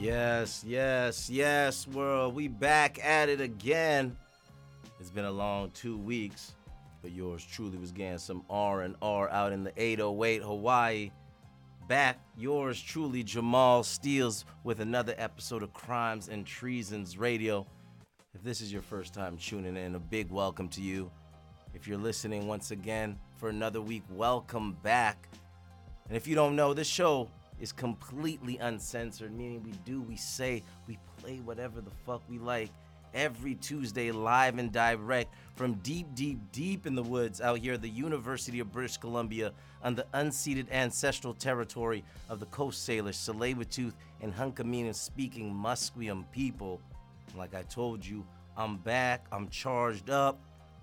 Yes, world. We back at it again. It's been a long 2 weeks, but yours truly was getting some R&R out in the 808 Hawaii. Back, yours truly, Jamal Steels, with another episode of Crimes and Treasons Radio. If this is your first time tuning in, a big welcome to you. If you're listening once again for another week, welcome back. And if you don't know, this show is completely uncensored, meaning we say, we play whatever the fuck we like every Tuesday, live and direct from deep in the woods out here at the University of British Columbia on the unceded ancestral territory of the Coast Salish, Tsleil-Waututh, and Hunkaminam speaking Musqueam people. Like I told you, I'm back, I'm charged up,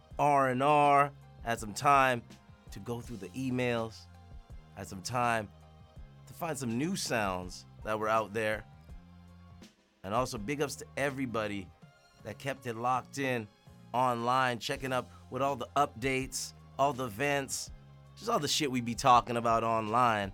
R&R, had some time to go through the emails, had some time to find some new sounds that were out there. And also big ups to everybody that kept it locked in online, checking up with all the updates, all the events, just all the shit we be talking about online.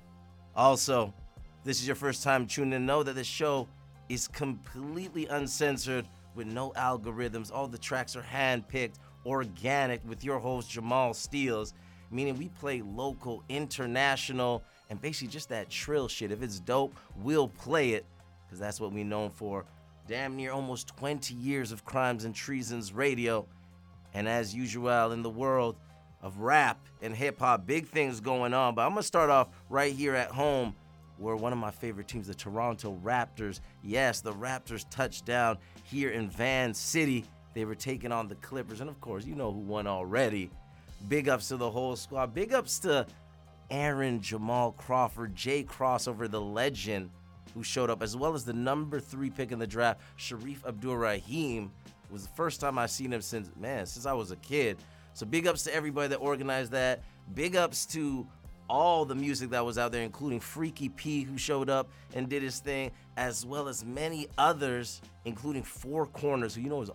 Also, if this is your first time tuning in, know that this show is completely uncensored with no algorithms. All the tracks are hand-picked, organic, with your host Jamal Steels, meaning we play local, international, and basically just that trill shit. If it's dope, we'll play it, because that's what we're known for. Damn near almost 20 years of Crimes and Treasons Radio. And as usual in the world of rap and hip-hop, big things going on. But I'm going to start off right here at home, where one of my favorite teams, the Toronto Raptors, yes, the Raptors touched down here in Van City. They were taking on the Clippers. And, of course, you know who won already. Big ups to the whole squad. Big ups to Aaron Jamal Crawford, Jay Crossover, the legend, who showed up, as well as the number 3 pick in the draft, Sharif Abdur-Rahim. It was the first time I've seen him since I was a kid. So big ups to everybody that organized that. Big ups to all the music that was out there, including Freaky P, who showed up and did his thing, as well as many others, including Four Corners, who you know is